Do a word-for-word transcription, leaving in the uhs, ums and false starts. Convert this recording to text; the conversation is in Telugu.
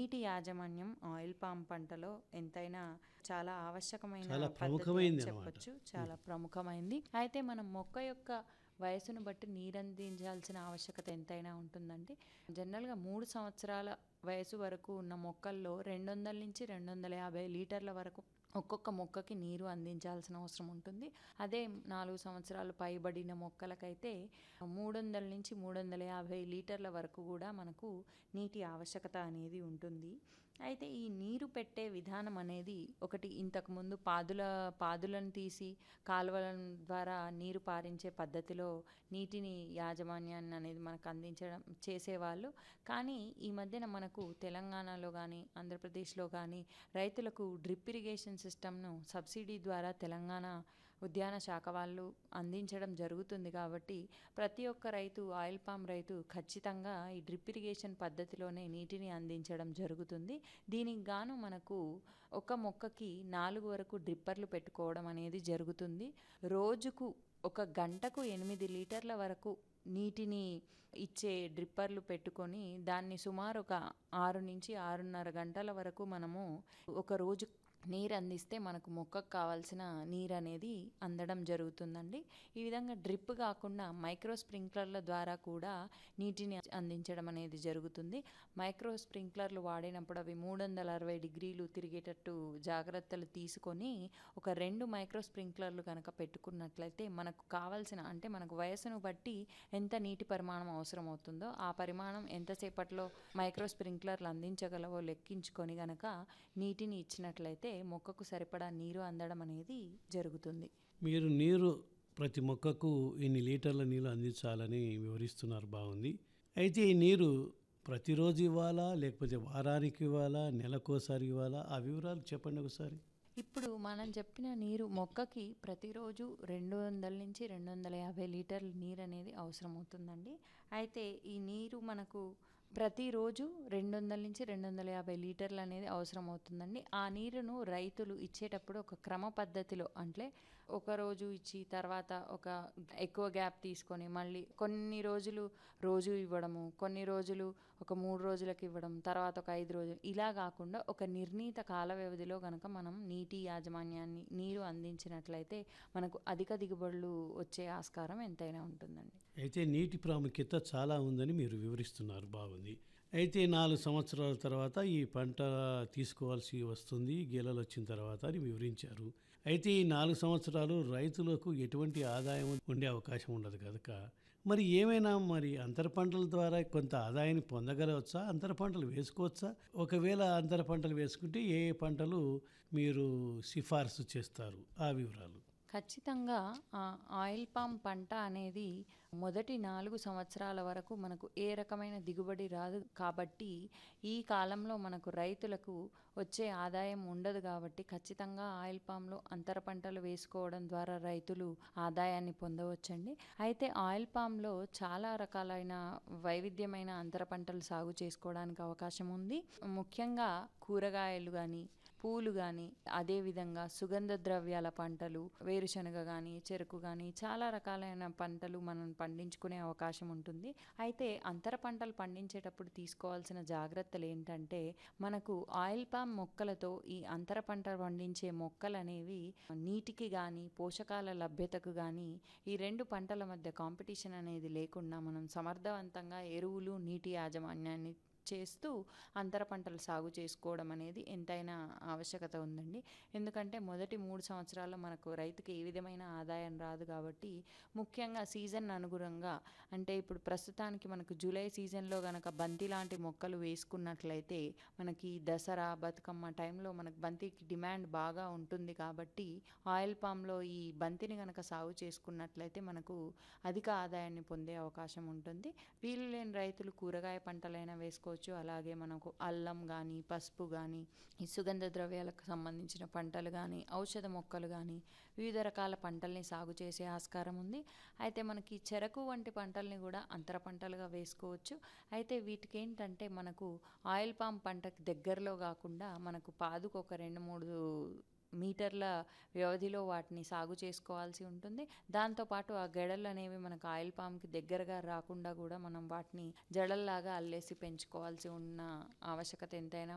నీటి యాజమాన్యం ఆయిల్ పామ్ పంటలో ఎంతైనా చాలా ఆవశ్యకమైన చాలా పద్ధతి అని ప్రముఖమైంది అన్నమాట. చెప్పొచ్చు. చాలా ప్రముఖమైంది. అయితే మనం మొక్క యొక్క వయసును బట్టి నీరందించాల్సిన ఆవశ్యకత ఎంతైనా ఉంటుందండి. జనరల్‌గా మూడు సంవత్సరాల వయసు వరకు ఉన్న మొక్కల్లో రెండు వందల నుంచి రెండు వందల యాభై లీటర్ల వరకు ఒక్కొక్క మొక్కకి నీరు అందించాల్సిన అవసరం ఉంటుంది. అదే నాలుగు సంవత్సరాలు పైబడిన మొక్కలకైతే మూడు వందల నుంచి మూడు వందల యాభై లీటర్ల వరకు కూడా మనకు నీటి ఆవశ్యకత అనేది ఉంటుంది. అయితే ఈ నీరు పెట్టే విధానం అనేది ఒకటి ఇంతకుముందు పాదుల పాదులను తీసి కాలువల ద్వారా నీరు పారించే పద్ధతిలో నీటిని యాజమాన్యాన్ని అనేది మనకు అందించడం చేసేవాళ్ళు. కానీ ఈ మధ్యన మనకు తెలంగాణలో కానీ ఆంధ్రప్రదేశ్లో కానీ రైతులకు డ్రిప్ ఇరిగేషన్ సిస్టమ్ను సబ్సిడీ ద్వారా తెలంగాణ ఉద్యాన శాఖ వాళ్ళు అందించడం జరుగుతుంది. కాబట్టి ప్రతి ఒక్క రైతు ఆయిల్ పామ్ రైతు ఖచ్చితంగా ఈ డ్రిప్ ఇరిగేషన్ పద్ధతిలోనే నీటిని అందించడం జరుగుతుంది. దీనికి గాను మనకు ఒక మొక్కకి నాలుగు వరకు డ్రిప్పర్లు పెట్టుకోవడం అనేది జరుగుతుంది. రోజుకు ఒక గంటకు ఎనిమిది లీటర్ల వరకు నీటిని ఇచ్చే డ్రిప్పర్లు పెట్టుకొని దాన్ని సుమారు ఒక ఆరు నుంచి ఆరున్నర గంటల వరకు మనము ఒక రోజు నీరు అందిస్తే మనకు మొక్కకు కావాల్సిన నీరు అనేది అందడం జరుగుతుందండి. ఈ విధంగా డ్రిప్ కాకుండా మైక్రో స్ప్రింక్లర్ల ద్వారా కూడా నీటిని అందించడం అనేది జరుగుతుంది. మైక్రో స్ప్రింక్లర్లు వాడినప్పుడు అవి మూడు వందల అరవై డిగ్రీలు తిరిగేటట్టు జాగ్రత్తలు తీసుకొని ఒక రెండు మైక్రో స్ప్రింక్లర్లు కనుక పెట్టుకున్నట్లయితే మనకు కావాల్సిన అంటే మనకు వయసును బట్టి ఎంత నీటి పరిమాణం అవసరం అవుతుందో ఆ పరిమాణం ఎంతసేపట్లో మైక్రో స్ప్రింక్లర్లు అందించగలవో లెక్కించుకొని గనక నీటిని ఇచ్చినట్లయితే మొక్కకు సరిపడా నీరు అందడం అనేది జరుగుతుంది. మీరు నీరు ప్రతి మొక్కకు ఇన్ని లీటర్ల నీళ్ళు అందించాలని వివరిస్తున్నారు, బాగుంది. అయితే ఈ నీరు ప్రతిరోజు ఇవ్వాలా, లేకపోతే వారానికి ఇవ్వాలా, నెలకోసారి ఇవ్వాలా? ఆ వివరాలు చెప్పండి ఒకసారి. ఇప్పుడు మనం చెప్పిన నీరు మొక్కకి ప్రతిరోజు రెండు వందల నుంచి రెండు వందల యాభై లీటర్ల నీరు అనేది అవసరం అవుతుందండి. అయితే ఈ నీరు మనకు ప్రతిరోజు రెండు వందల నుంచి రెండు వందల యాభై లీటర్లు అనేది అవసరం అవుతుందండి. ఆ నీరును రైతులు ఇచ్చేటప్పుడు ఒక క్రమ పద్ధతిలో అంటే ఒక రోజు ఇచ్చి తర్వాత ఒక ఎక్కువ గ్యాప్ తీసుకొని మళ్ళీ కొన్ని రోజులు రోజు ఇవ్వడము, కొన్ని రోజులు ఒక మూడు రోజులకు ఇవ్వడం, తర్వాత ఒక ఐదు రోజులు ఇలా కాకుండా ఒక నిర్ణీత కాల వ్యవధిలో కనుక మనం నీటి యాజమాన్యాన్ని నీరు అందించినట్లయితే మనకు అధిక దిగుబడులు వచ్చే ఆస్కారం ఎంతైనా ఉంటుందండి. అయితే నీటి ప్రాముఖ్యత చాలా ఉందని మీరు వివరిస్తున్నారు, బాగుంది. అయితే నాలుగు సంవత్సరాల తర్వాత ఈ పంట తీసుకోవాల్సి వస్తుంది గెలలు వచ్చిన తర్వాత అని వివరించారు. అయితే ఈ నాలుగు సంవత్సరాలు రైతులకు ఎటువంటి ఆదాయం ఉండే అవకాశం ఉండదు కనుక మరి ఏమైనా మరి అంతర పంటల ద్వారా కొంత ఆదాయాన్ని పొందగలవచ్చా? అంతర పంటలు వేసుకోవచ్చా? ఒకవేళ అంతర పంటలు వేసుకుంటే ఏ ఏ పంటలు మీరు సిఫార్సు చేస్తారు? ఆ వివరాలు. ఖచ్చితంగా ఆయిల్ పామ్ పంట అనేది మొదటి నాలుగు సంవత్సరాల వరకు మనకు ఏ రకమైన దిగుబడి రాదు. కాబట్టి ఈ కాలంలో మనకు రైతులకు వచ్చే ఆదాయం ఉండదు. కాబట్టి ఖచ్చితంగా ఆయిల్ పామ్లో అంతర పంటలు వేసుకోవడం ద్వారా రైతులు ఆదాయాన్ని పొందవచ్చండి. అయితే ఆయిల్ పామ్లో చాలా రకాలైన వైవిధ్యమైన అంతర పంటలు సాగు చేసుకోవడానికి అవకాశం ఉంది. ముఖ్యంగా కూరగాయలు కానీ, పూలు కానీ, అదేవిధంగా సుగంధ ద్రవ్యాల పంటలు, వేరుశనగ కానీ, చెరుకు కానీ చాలా రకాలైన పంటలు మనం పండించుకునే అవకాశం ఉంటుంది. అయితే అంతర పంటలు పండించేటప్పుడు తీసుకోవాల్సిన జాగ్రత్తలు ఏంటంటే మనకు ఆయిల్ పామ్ మొక్కలతో ఈ అంతర పంట పండించే మొక్కలు అనేవి నీటికి కానీ పోషకాల లభ్యతకు కానీ ఈ రెండు పంటల మధ్య కాంపిటీషన్ అనేది లేకుండా మనం సమర్థవంతంగా ఎరువులు నీటి యాజమాన్యాన్ని చేస్తూ అంతర పంటలు సాగు చేసుకోవడం అనేది ఎంతైనా ఆవశ్యకత ఉందండి. ఎందుకంటే మొదటి మూడు సంవత్సరాల్లో మనకు రైతుకి ఏ విధమైన ఆదాయం రాదు. కాబట్టి ముఖ్యంగా సీజన్ అనుగుణంగా అంటే ఇప్పుడు ప్రస్తుతానికి మనకు జూలై సీజన్లో కనుక బంతి లాంటి మొక్కలు వేసుకున్నట్లయితే మనకి దసరా బతుకమ్మ టైంలో మనకు బంతికి డిమాండ్ బాగా ఉంటుంది. కాబట్టి ఆయిల్ పామ్లో ఈ బంతిని కనుక సాగు చేసుకున్నట్లయితే మనకు అధిక ఆదాయాన్ని పొందే అవకాశం ఉంటుంది. వీలు లేని రైతులు కూరగాయ పంటలైనా వేసుకోవచ్చు. అలాగే మనకు అల్లం కానీ, పసుపు కానీ, ఈ సుగంధ ద్రవ్యాలకు సంబంధించిన పంటలు కానీ, ఔషధ మొక్కలు కానీ వివిధ రకాల పంటల్ని సాగు చేసే ఆస్కారం ఉంది. అయితే మనకి చెరకు వంటి పంటల్ని కూడా అంతర పంటలుగా వేసుకోవచ్చు. అయితే వీటికి ఏంటంటే మనకు ఆయిల్ పామ్ పంటకు దగ్గరలో కాకుండా మనకు పాదుకు ఒక రెండు మూడు మీటర్ల వ్యవధిలో వాటిని సాగు చేసుకోవాల్సి ఉంటుంది. దాంతోపాటు ఆ గెడలు అనేవి మనకు ఆయిల్ పామ్కి దగ్గరగా రాకుండా కూడా మనం వాటిని జడల్లాగా అల్లేసి పెంచుకోవాల్సి ఉన్న ఆవశ్యకత ఎంతైనా